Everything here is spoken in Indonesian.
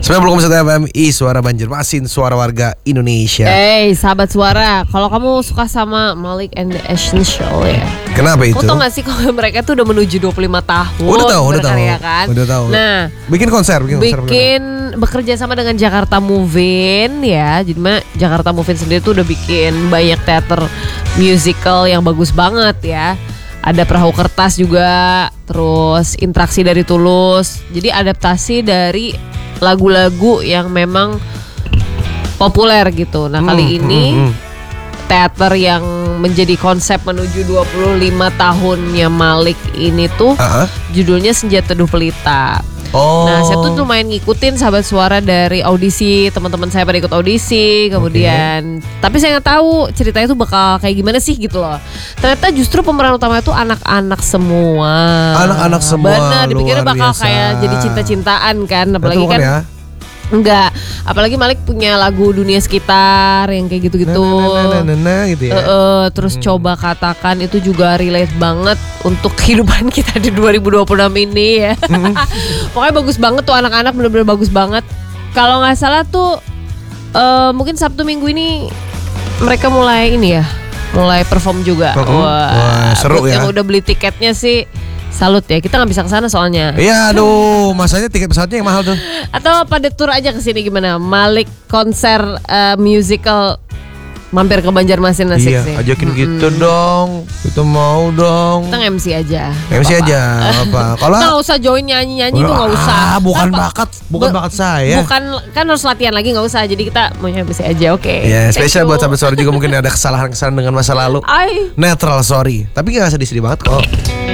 90,1 FM Suara Banjarmasin, suara warga Indonesia. Sahabat suara, kalau kamu suka sama Malik and the Essential ya. Kenapa itu? Kamu tau gak sih kalau mereka tuh udah menuju 25 tahun Udah tahu kan? Udah tahu. Nah, bikin konser bekerja sama dengan Jakarta Move-In ya. Jadi Jakarta Move-In sendiri tuh udah bikin banyak teater musical yang bagus banget ya. Ada Perahu Kertas juga, terus Interaksi dari Tulus. Jadi adaptasi dari lagu-lagu yang memang populer gitu. Nah kali ini teater yang menjadi konsep menuju 25 tahunnya Malik ini tuh judulnya Senja Teduh Pelita. Nah saya tuh lumayan ngikutin sahabat suara dari audisi, teman-teman saya pada ikut audisi, kemudian tapi saya nggak tahu ceritanya tuh bakal kayak gimana sih gitu loh. Ternyata justru pemeran utamanya tuh anak-anak semua. Anak-anak semua. Benar, dipikirnya bakal kayak jadi cinta-cintaan kan, apalagi kan ya? Enggak, apalagi Malik punya lagu Dunia Sekitar yang kayak gitu-gitu. Gitu ya. Terus Coba Katakan itu juga relate banget untuk kehidupan kita di 2026 ini ya. Pokoknya bagus banget tuh anak-anak, bener-bener bagus banget. Kalau nggak salah tuh mungkin Sabtu Minggu ini mereka mulai perform juga. Wah, seru ya. Yang udah beli tiketnya sih salut ya, kita nggak bisa kesana soalnya. Iya, aduh, masanya tiket pesawatnya yang mahal tuh. Atau pada tour aja kesini gimana? Malik konser musical mampir ke Banjarmasin asik sih. Iya, ajakin gitu dong. Kita mau dong. Kita MC aja. MC aja, apa? Kalau nggak usah join nyanyi itu nggak usah. Bukan bakat saya. Bukan, kan harus latihan lagi, nggak usah. Jadi kita mau MC aja, oke. Ya, spesial buat sahabat suara juga mungkin ada kesalahan dengan masa lalu. Netral, sorry. Tapi nggak sedih-sedih banget kok.